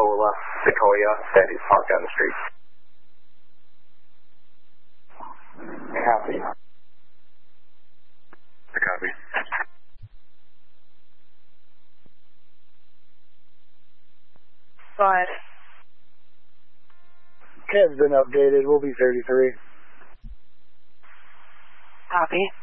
Corolla, Sequoia that is parked down the street. Copy. Copy. Go ahead. Cab's been updated. We'll be 33. Copy.